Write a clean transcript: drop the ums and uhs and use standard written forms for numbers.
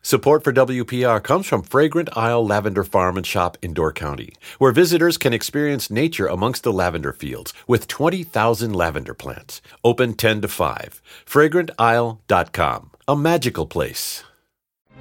Support for WPR comes from Fragrant Isle Lavender Farm and Shop in Door County, where visitors can experience nature amongst the lavender fields with 20,000 lavender plants. Open 10 to 5. FragrantIsle.com. A magical place.